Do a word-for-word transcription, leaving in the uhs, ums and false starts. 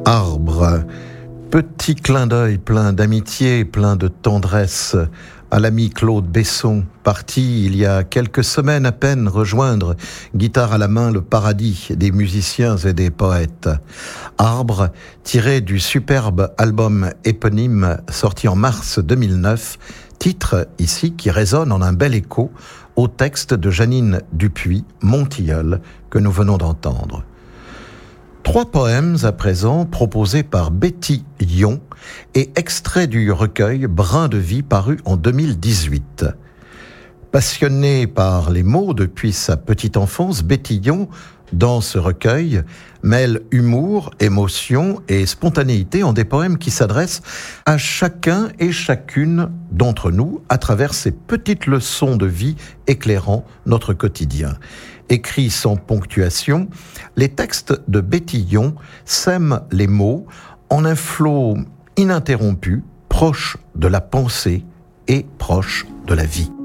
Arbre, petit clin d'œil plein d'amitié, plein de tendresse à l'ami Claude Besson, parti il y a quelques semaines à peine rejoindre, guitare à la main, le paradis des musiciens et des poètes. Arbre, tiré du superbe album éponyme sorti en mars deux mille neuf, titre ici qui résonne en un bel écho au texte de Jeanine Dupuis, Mon tilleul, que nous venons d'entendre. Trois poèmes à présent proposés par Betty Yon et extraits du recueil Brin de vie paru en deux mille dix-huit. Passionnée par les mots depuis sa petite enfance, Betty Yon, dans ce recueil, mêle humour, émotion et spontanéité en des poèmes qui s'adressent à chacun et chacune d'entre nous à travers ces petites leçons de vie éclairant notre quotidien. Écrits sans ponctuation, les textes de Betty Yon sèment les mots en un flot ininterrompu, proche de la pensée et proche de la vie.